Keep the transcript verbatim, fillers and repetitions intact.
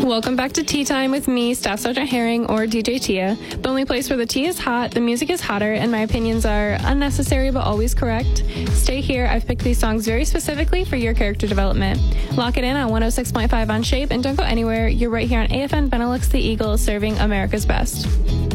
Welcome back to Tea Time with me, Staff Sergeant Herring, or D J Tia, the only place where the tea is hot, the music is hotter, and my opinions are unnecessary but always correct. Stay here, I've picked these songs very specifically for your character development. Lock it in on one oh six point five on Shape, and don't go anywhere, you're right here on A F N Benelux the Eagle, serving America's best.